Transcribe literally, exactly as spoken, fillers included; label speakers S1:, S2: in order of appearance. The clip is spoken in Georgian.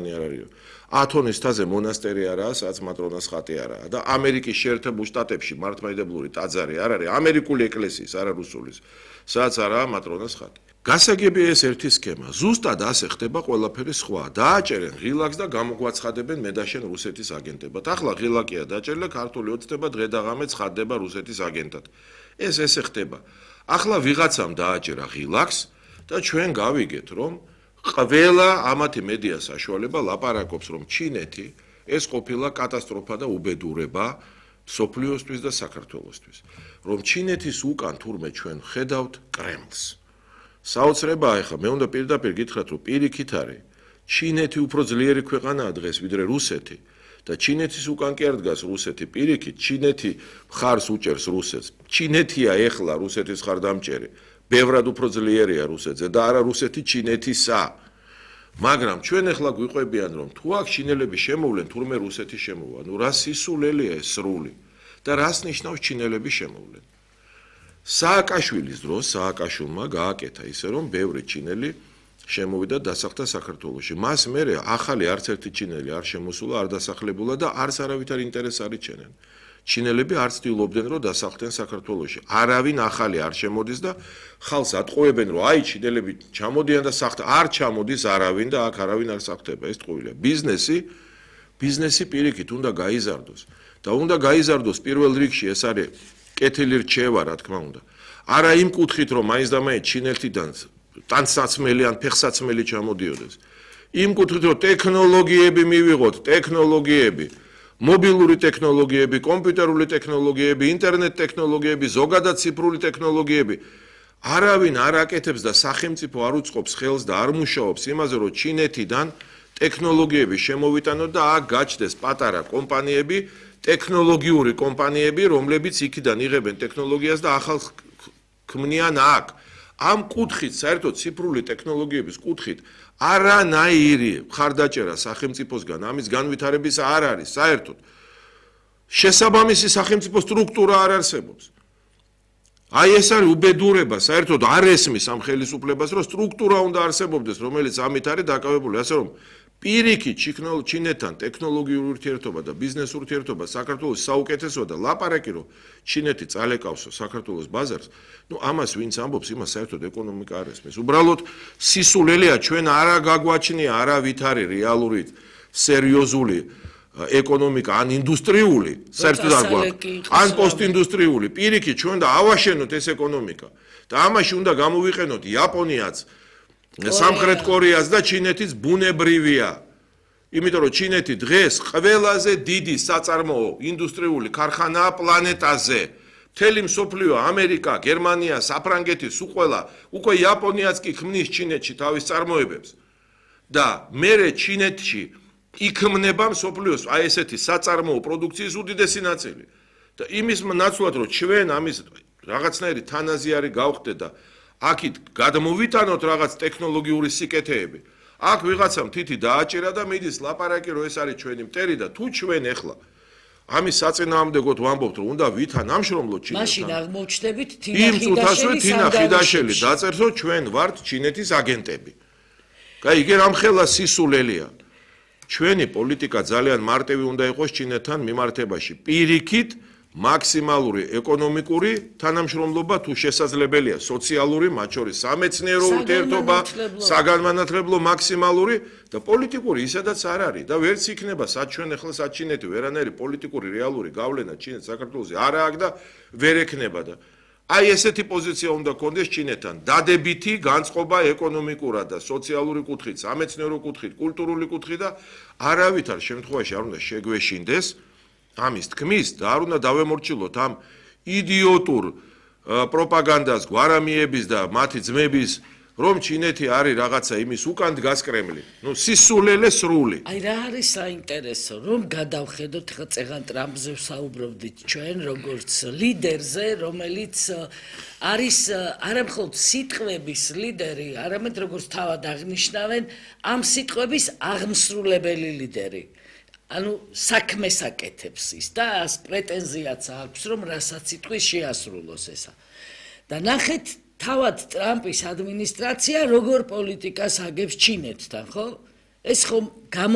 S1: მშვენი არ არისო. ათონის თაზე მონასტერი არაა, სადაც მატრონას ხატი არაა და ამერიკის შეერთებულ შტატებში მართლმადიდებლური ტაძარი არ არის, ამერიკული ეკლესიის, არა რუსულის, სადაც არაა მატრონას ხატი. გასაგებია ეს ერთი სქემა. ზუსტად ასე ხდება ყველაფერი სხვა. დააჭერენ ღილაკს და გამოგვაცხადებენ მე და შენ რუსეთის აგენტებად. ახლა ღილაკია დაჭერილი, ქართული ოცნება დღე და ღამე ცხადდება რუსეთის აგენტად. ეს ესე ხდება. ახლა ვიღაცამ დააჭერა ღილაკს და ჩვენ გავიგეთ, რომ ყველა ამათი მედია საშუალება ლაპარაკობს, რომ ჩინეთი ეს ყოფილა კატასტროფა და უბედურება სოფლიოსთვის და საქართველოსთვის. რომ ჩინეთის უკან თურმე ჩვენ ხედავთ კრემლს. საოცრებაა ახლა მე უნდა პირდაპირ გითხრათ, რომ პირიქით არის ჩინეთი უფრო ძლიერი ქვეყანაა დღეს ვიდრე რუსეთი და ჩინეთის უკან კი არ დგას რუსეთი პირიქით, ჩინეთი მხარს უჭერს რუსეთს. ჩინეთია ეხლა რუსეთის ხარდამჭერი. ბევრად უფრო ძლიერია რუსეთზე და არა რუსეთი ჩინეთისა. მაგრამ ჩვენ ახლა გვიყვებიან, რომ თუ აქ ჩინელები შემოვლენ, თურმე რუსეთი შემოვა. ნუ რა სისულელია ეს სრული და რას ნიშნავს ჩინელები შემოვლენ. სააკაშვილის დროს სააკაშვილმა გააკეთა ისე, რომ ბევრი ჩინელი შემოვიდა დასახლდა საქართველოში. მას მერე ახალი არც ერთი ჩინელი არ შემოსულა, არ დასახლებულა და არც არავითარ ინტერესს არ იჩენენ. ჩინელები არ ცდილობდნენ, რომ დასახლდნენ საქართველოში. არავინ ახალი არ შემოდის და ხალხს ატყუებენ, რომ აი ჩინელები ჩამოდიან და სახთ არ ჩამოდის არავინ და აქ არავინ არ სახტება. ეს ტყუილია. ბიზნესი, ბიზნესი პირიქით უნდა გაიზარდოს. და უნდა გაიზარდოს პირველ რიგში ეს არის კეთილი რჩევა, რა თქმა უნდა. არა იმ კუთხით, რომ მაინც და მაინც ჩინეთიდან ტანსაცმელი ან ფეხსაცმელი ჩამოდიოდეს. იმ კუთხით, რომ ტექნოლოგიები მივიღოთ, ტექნოლოგიები მობილური ტექნოლოგიები, კომპიუტერული ტექნოლოგიები, ინტერნეტ ტექნოლოგიები, ზოგადად ციფრული ტექნოლოგიები. არავინ არ აკეთებს და სახელმწიფო არ უწყობს ხელს და არ მუშაობს იმაზე, რომ ჩინეთიდან ტექნოლოგიები შემოვიტანოთ და აქ გაჩნდეს პატარა კომპანიები, ტექნოლოგიური კომპანიები, რომლებიც იქიდან იღებენ ტექნოლოგიას და ახალ ქმნიან აქ. ამ კუთხით, საერთოდ ციფრული ტექნოლოგიების კუთხით არანაირი მხარდაჭერა სახელმწიფოსგან ამის განვითარების არ არის საერთოდ. შესაბამისი სახელმწიფო სტრუქტურა არ არსებობს. აი ეს არის უბედურება, საერთოდ არ ესმის ამ ხელისუფლებას, რომ სტრუქტურა უნდა არსებობდეს, რომელიც ამით არის დაკავებული, ასე რომ პირიქით ჩინეთთან ტექნოლოგიური ურთიერთობა და ბიზნეს ურთიერთობა საქართველოს საუკეთესოა და ლაპარაკი რომ ჩინეთი წალეკავსო საქართველოს ბაზარს, ნუ ამას ვინც ამბობს, იმას საერთოდ ეკონომიკა არ ესმის. უბრალოდ სისულელია ჩვენ არა გაგვაჩნია არავითარი რეალური სერიოზული ეკონომიკა ან ინდუსტრიული, საერთოდ არ გვაქვს, ან პოსტინდუსტრიული. პირიქით ჩვენ და ავაშენოთ ეს ეკონომიკა და ამაში უნდა გამოვიყენოთ იაპონიაც, სამხრეთ კორეას და ჩინეთის ბუნებრივია. იმიტომ რომ ჩინეთი დღეს ყველაზე დიდი საწარმოო ინდუსტრიული ქარხანაა პლანეტაზე. მთელი მსოფლიო, ამერიკა, გერმანია, საფრანგეთი, სულ ყველა, უკვე იაპონიაც კი ქმნის ჩინეთში თავის წარმოებებს. და მერე ჩინეთში იქმნება მსოფლიოს აი ესეთი საწარმოო პროდუქციის უდიდესი ნაწილი. და იმის ნაცვლად რომ ჩვენ ამის რაღაცნაირი თანაზიარი გავხდეთ და აქით გადმოვიტანოთ რაღაც ტექნოლოგიური სიკეთეები. აქ ვიღაცამ თითი დააჭერა და მიდის ლაპარაკი რომ ეს არის ჩვენი მტერი და თუ ჩვენ ახლა ამის საწინააღმდეგოდ ვამბობთ რომ უნდა ვითანამშრომლოთ ჩინეთთან.
S2: მაშინ აღმოჩნდებით
S1: თინა ხიდაშელი დაწერს რომ ჩვენ ვართ ჩინეთის აგენტები. კაი, იგერ ამ ხელა სისულელია. ჩვენი პოლიტიკა ძალიან მარტივი უნდა იყოს ჩინეთთან მიმართებაში. პირიქით მაქსიმალური ეკონომიკური თანამშრომლობა თუ შესაძლებელია სოციალური, მათ შორის სამეცნიერო ურთიერთობა, საგანმანათლებლო მაქსიმალური და პოლიტიკური ისედაც არ არის და ვერც იქნება სად ჩვენ ახლა სად ჩინეთი ვერანაირი პოლიტიკური რეალური გავლენა ჩინეთ საქართველოზე არ აქვს და ვერ ექნება და აი ესეთი პოზიცია უნდა გქონდეს ჩინეთთან. დადებითი განწყობა ეკონომიკურად და სოციალური კუთხით, სამეცნიერო კუთხით, კულტურული კუთხით და არავითარ შემთხვევაში არ უნდა შეგვეშინდეს ამის თქმის და არ უნდა დავემორჩილოთ ამ იდიოტურ პროპაგანდას გვარამიების და მათი ძმების რომ ჩინეთი არის რაღაცა იმის უკან დგას კრემლი. ნუ სისულელე სრული.
S2: აი რა არის საინტერესო რომ გადავხედოთ ხა წეგან ტრამპზე ვსაუბრობდით ჩვენ როგორც ლიდერზე, რომელიც არის არა მხოლოდ სიტყვების ლიდერი, არამედ როგორც თავად აღნიშნავენ, ამ სიტყვების აღმსრულებელი ლიდერი. ანუ საქმეს აკეთებს ის და ას პრეტენზიაც აქვს რომ რასაც სიტყვის შეასრულოს ესა. და ნახეთ თავად ტრამპის ადმინისტრაცია როგორ პოლიტიკას აგებს ჩინეთთან, ხო? ეს ხომ